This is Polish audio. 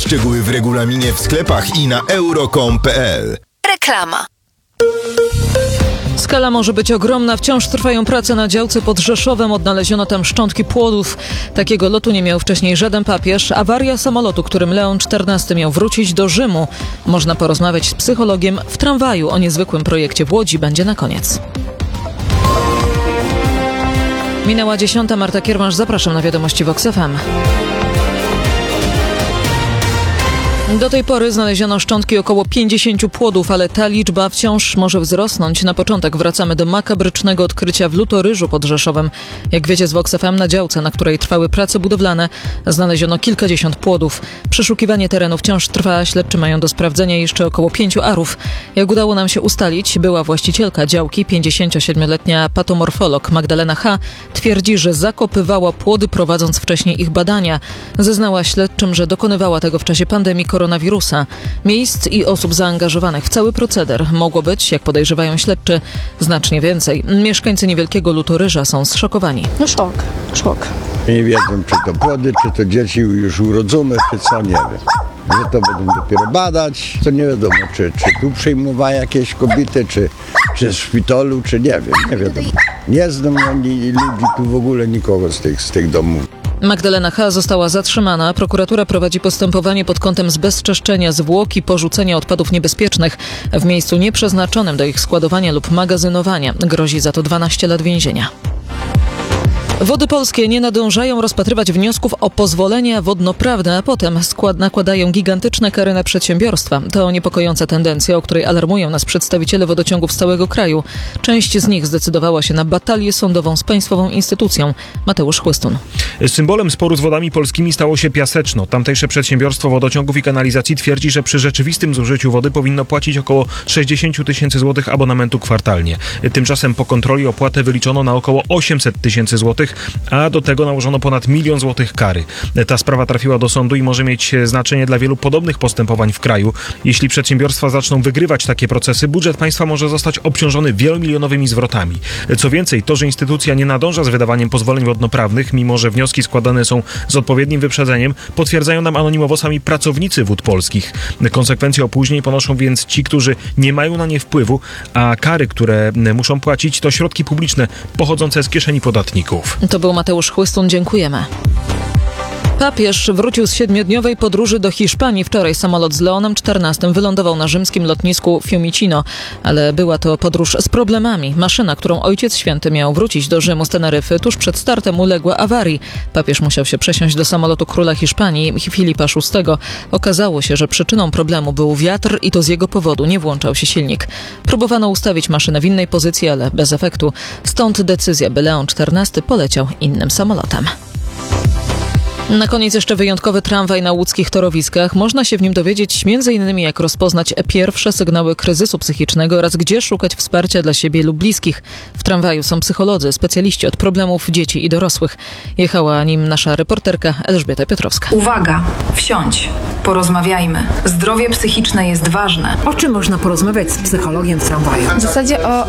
Szczegóły w regulaminie w sklepach i na euro.com.pl. Reklama. Skala może być ogromna. Wciąż trwają prace na działce pod Rzeszowem. Odnaleziono tam szczątki płodów. Takiego lotu nie miał wcześniej żaden papież. Awaria samolotu, którym Leon XIV miał wrócić do Rzymu. Można porozmawiać z psychologiem w tramwaju. O niezwykłym projekcie w Łodzi będzie na koniec. Minęła 10. Marta Kiermasz. Zapraszam na wiadomości Vox FM. Do tej pory znaleziono szczątki około 50 płodów, ale ta liczba wciąż może wzrosnąć. Na początek wracamy do makabrycznego odkrycia w Lutoryżu pod Rzeszowem. Jak wiecie z Vox FM, na działce, na której trwały prace budowlane, znaleziono kilkadziesiąt płodów. Przeszukiwanie terenu wciąż trwa. Śledczy mają do sprawdzenia jeszcze około 5 arów. Jak udało nam się ustalić, była właścicielka działki, 57-letnia patomorfolog Magdalena H. twierdzi, że zakopywała płody, prowadząc wcześniej ich badania. Zeznała śledczym, że dokonywała tego w czasie pandemii koronawirusa. Miejsc i osób zaangażowanych w cały proceder mogło być, jak podejrzewają śledczy, znacznie więcej. Mieszkańcy niewielkiego Lutoryża są zszokowani. No szok. Nie wiedzą, czy to płody, czy to dzieci już urodzone, czy co, nie wiem. Że to będą dopiero badać, to nie wiadomo, czy tu przyjmowała jakieś kobiety, czy w szpitalu, czy nie wiem, nie wiadomo. Nie znam ani ludzi tu w ogóle nikogo z tych domów. Magdalena H. została zatrzymana. Prokuratura prowadzi postępowanie pod kątem zbezczeszczenia zwłok i porzucenia odpadów niebezpiecznych w miejscu nieprzeznaczonym do ich składowania lub magazynowania. Grozi za to 12 lat więzienia. Wody Polskie nie nadążają rozpatrywać wniosków o pozwolenia wodnoprawne, a potem nakładają gigantyczne kary na przedsiębiorstwa. To niepokojąca tendencja, o której alarmują nas przedstawiciele wodociągów z całego kraju. Część z nich zdecydowała się na batalię sądową z państwową instytucją. Mateusz Chłystun. Symbolem sporu z Wodami Polskimi stało się Piaseczno. Tamtejsze przedsiębiorstwo wodociągów i kanalizacji twierdzi, że przy rzeczywistym zużyciu wody powinno płacić około 60 tysięcy złotych abonamentu kwartalnie. Tymczasem po kontroli opłatę wyliczono na około 800 tysięcy złotych, a do tego nałożono ponad 1 000 000 złotych kary. Ta sprawa trafiła do sądu i może mieć znaczenie dla wielu podobnych postępowań w kraju. Jeśli przedsiębiorstwa zaczną wygrywać takie procesy, budżet państwa może zostać obciążony wielomilionowymi zwrotami. Co więcej, to, że instytucja nie nadąża z wydawaniem pozwoleń wodnoprawnych, mimo że wnioski składane są z odpowiednim wyprzedzeniem, potwierdzają nam anonimowo sami pracownicy Wód Polskich. Konsekwencje opóźnień ponoszą więc ci, którzy nie mają na nie wpływu, a kary, które muszą płacić, to środki publiczne pochodzące z kieszeni podatników. To był Mateusz Chłystun. Dziękujemy. Papież wrócił z 7-dniowej podróży do Hiszpanii. Wczoraj samolot z Leonem XIV wylądował na rzymskim lotnisku Fiumicino, ale była to podróż z problemami. Maszyna, którą Ojciec Święty miał wrócić do Rzymu z Teneryfy, tuż przed startem uległa awarii. Papież musiał się przesiąść do samolotu króla Hiszpanii, Filipa VI. Okazało się, że przyczyną problemu był wiatr i to z jego powodu nie włączał się silnik. Próbowano ustawić maszynę w innej pozycji, ale bez efektu. Stąd decyzja, by Leon XIV poleciał innym samolotem. Na koniec jeszcze wyjątkowy tramwaj na łódzkich torowiskach. Można się w nim dowiedzieć m.in. jak rozpoznać pierwsze sygnały kryzysu psychicznego oraz gdzie szukać wsparcia dla siebie lub bliskich. W tramwaju są psycholodzy, specjaliści od problemów dzieci i dorosłych. Jechała nim nasza reporterka Elżbieta Piotrowska. Uwaga! Wsiądź! Porozmawiajmy. Zdrowie psychiczne jest ważne. O czym można porozmawiać z psychologiem w tramwaju? W zasadzie o